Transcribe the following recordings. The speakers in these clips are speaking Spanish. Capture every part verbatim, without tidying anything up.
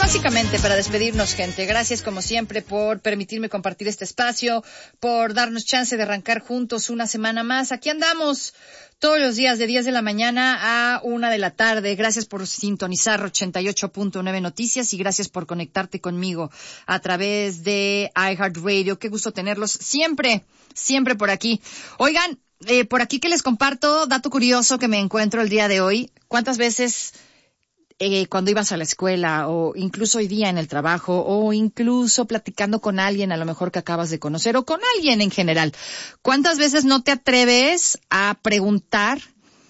básicamente para despedirnos, gente. Gracias como siempre por permitirme compartir este espacio, por darnos chance de arrancar juntos una semana más. Aquí andamos todos los días de diez de la mañana a una de la tarde. Gracias por sintonizar ochenta y ocho punto nueve Noticias y gracias por conectarte conmigo a través de iHeartRadio. Qué gusto tenerlos siempre, siempre por aquí. Oigan, eh, por aquí que les comparto, dato curioso que me encuentro el día de hoy. ¿Cuántas veces Eh, cuando ibas a la escuela o incluso hoy día en el trabajo o incluso platicando con alguien a lo mejor que acabas de conocer o con alguien en general, cuántas veces no te atreves a preguntar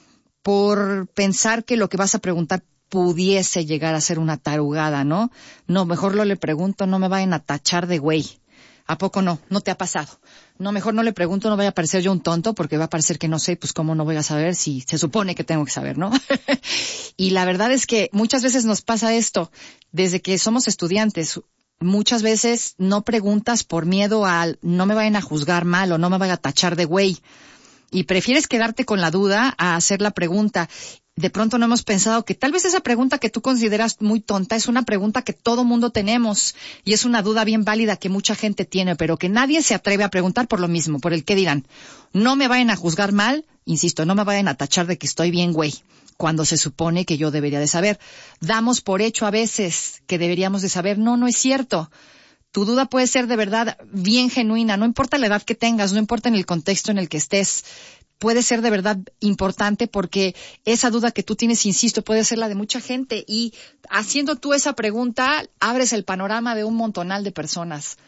por pensar que lo que vas a preguntar pudiese llegar a ser una tarugada, ¿no? No, mejor lo le pregunto, no me vayan a tachar de güey. ¿A poco no? ¿No te ha pasado? No, mejor no le pregunto, no vaya a parecer yo un tonto, porque va a parecer que no sé, pues cómo no voy a saber si se supone que tengo que saber, ¿no? Y la verdad es que muchas veces nos pasa esto, desde que somos estudiantes, muchas veces no preguntas por miedo al no me vayan a juzgar mal o no me vayan a tachar de güey. Y prefieres quedarte con la duda a hacer la pregunta. De pronto no hemos pensado que tal vez esa pregunta que tú consideras muy tonta es una pregunta que todo mundo tenemos y es una duda bien válida que mucha gente tiene, pero que nadie se atreve a preguntar por lo mismo, por el qué dirán. No me vayan a juzgar mal, insisto, no me vayan a tachar de que estoy bien güey, cuando se supone que yo debería de saber. Damos por hecho a veces que deberíamos de saber. No, no es cierto. Tu duda puede ser de verdad bien genuina, no importa la edad que tengas, no importa en el contexto en el que estés. Puede ser de verdad importante porque esa duda que tú tienes, insisto, puede ser la de mucha gente y haciendo tú esa pregunta abres el panorama de un montonal de personas.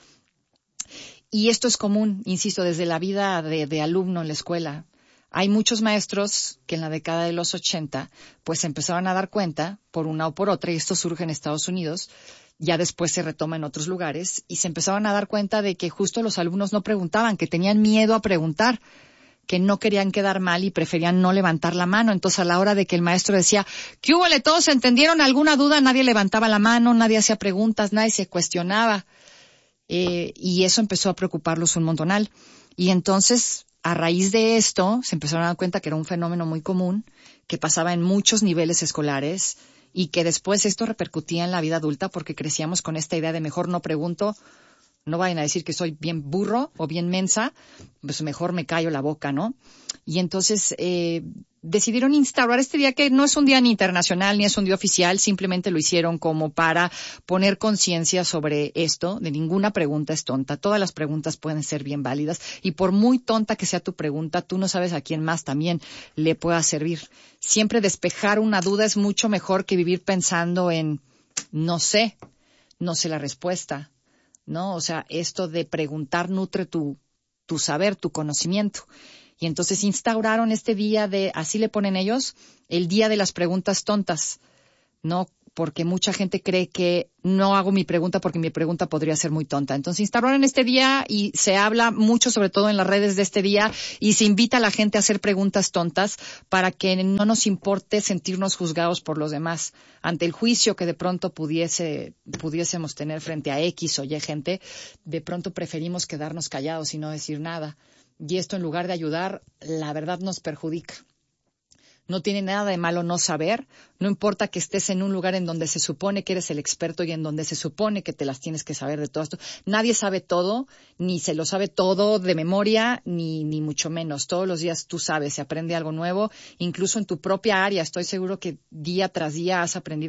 Y esto es común, insisto, desde la vida de, de alumno en la escuela. Hay muchos maestros que en la década de los ochenta pues se empezaron a dar cuenta por una o por otra, y esto surge en Estados Unidos, ya después se retoma en otros lugares, y se empezaban a dar cuenta de que justo los alumnos no preguntaban, que tenían miedo a preguntar, que no querían quedar mal y preferían no levantar la mano. Entonces, a la hora de que el maestro decía, ¿qué hubo? ¿Todos entendieron alguna duda? Nadie levantaba la mano, nadie hacía preguntas, nadie se cuestionaba. Eh, y eso empezó a preocuparlos un montonal. Y entonces, a raíz de esto, se empezaron a dar cuenta que era un fenómeno muy común, que pasaba en muchos niveles escolares y que después esto repercutía en la vida adulta porque crecíamos con esta idea de mejor no pregunto. No vayan a decir que soy bien burro o bien mensa, pues mejor me callo la boca, ¿no? Y entonces eh, decidieron instaurar este día que no es un día ni internacional ni es un día oficial, simplemente lo hicieron como para poner conciencia sobre esto. De ninguna pregunta es tonta, todas las preguntas pueden ser bien válidas y por muy tonta que sea tu pregunta, tú no sabes a quién más también le pueda servir. Siempre despejar una duda es mucho mejor que vivir pensando en no sé, no sé la respuesta. ¿No? O sea, esto de preguntar nutre tu, tu saber, tu conocimiento. Y entonces instauraron este día de, así le ponen ellos, el día de las preguntas tontas, ¿no? Porque mucha gente cree que no hago mi pregunta porque mi pregunta podría ser muy tonta. Entonces instauraron este día y se habla mucho, sobre todo en las redes de este día, y se invita a la gente a hacer preguntas tontas para que no nos importe sentirnos juzgados por los demás. Ante el juicio que de pronto pudiese, pudiésemos tener frente a X o Y gente, de pronto preferimos quedarnos callados y no decir nada. Y esto, en lugar de ayudar, la verdad nos perjudica. No tiene nada de malo no saber, no importa que estés en un lugar en donde se supone que eres el experto y en donde se supone que te las tienes que saber de todo esto. Nadie sabe todo, ni se lo sabe todo de memoria, ni, ni mucho menos. Todos los días tú sabes, se aprende algo nuevo, incluso en tu propia área. Estoy seguro que día tras día has aprendido